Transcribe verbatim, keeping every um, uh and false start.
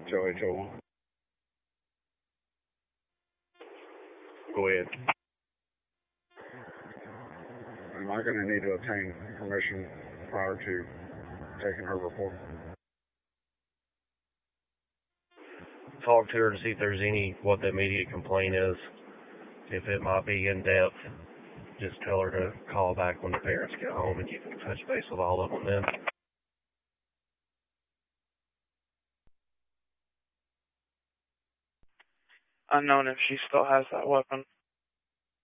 Joey Joel. Go ahead. Am I going to need to obtain permission prior to taking her report? Talk to her to see if there's any, what the immediate complaint is. If it might be in depth, just tell her to call back when the parents get home and you can touch base with all of them then. Unknown if she still has that weapon.